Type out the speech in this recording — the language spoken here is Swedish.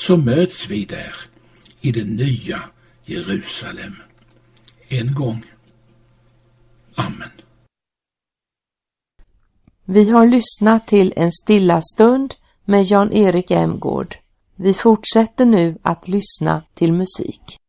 så möts vi där i det nya Jerusalem en gång. Amen. Vi har lyssnat till en stilla stund med Jan-Erik Emgård. Vi fortsätter nu att lyssna till musik.